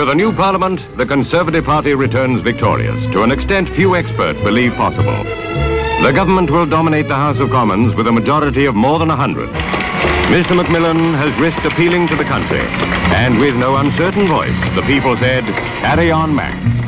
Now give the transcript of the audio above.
To the new Parliament, the Conservative Party returns victorious, to an extent few experts believe possible. The government will dominate the House of Commons with a majority of more than 100. Mr. Macmillan has risked appealing to the country, and with no uncertain voice, the people said, "Carry on, Mac."